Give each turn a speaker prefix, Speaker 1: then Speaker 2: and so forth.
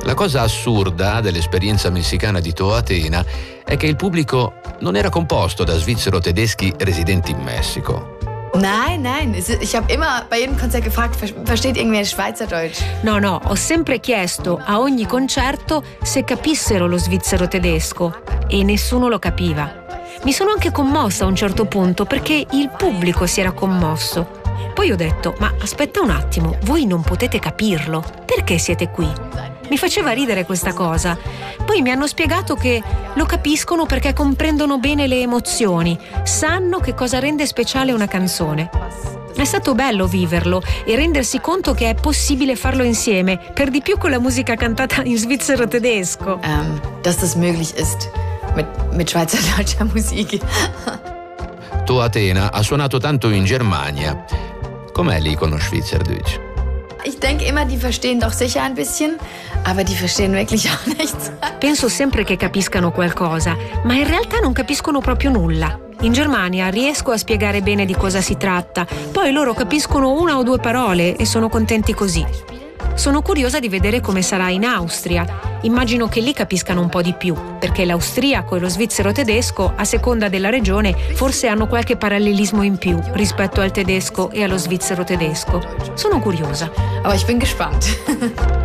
Speaker 1: La cosa assurda dell'esperienza messicana di Toa Atena è che il pubblico non era composto da svizzero-tedeschi residenti in Messico.
Speaker 2: Nein. Ich habe immer bei jedem Konzert gefragt, versteht irgendwer Schweizerdeutsch?
Speaker 3: No, ho sempre chiesto a ogni concerto se capissero lo svizzero tedesco e nessuno lo capiva. Mi sono anche commossa a un certo punto perché il pubblico si era commosso. Poi ho detto, ma aspetta un attimo, voi non potete capirlo, perché siete qui? Mi faceva ridere questa cosa. Poi mi hanno spiegato che lo capiscono perché comprendono bene le emozioni, sanno che cosa rende speciale una canzone. È stato bello viverlo e rendersi conto che è possibile farlo insieme, per di più con la musica cantata in svizzero tedesco.
Speaker 2: Dass das möglich ist mit schweizerdeutscher Musik.
Speaker 1: Toa Atena ha suonato tanto in Germania. Com'è lì con lo Schweizerdeutsch?
Speaker 2: Ich denke immer, die verstehen doch sicher ein bisschen, aber die verstehen wirklich auch nichts.
Speaker 3: Penso sempre che capiscano qualcosa, ma in realtà non capiscono proprio nulla. In Germania riesco a spiegare bene di cosa si tratta, poi loro capiscono una o due parole e sono contenti così. Sono curiosa di vedere come sarà in Austria. Immagino che lì capiscano un po' di più, perché l'austriaco e lo svizzero tedesco, a seconda della regione, forse hanno qualche parallelismo in più rispetto al tedesco e allo svizzero tedesco. Sono curiosa.
Speaker 2: Aber ich bin gespannt.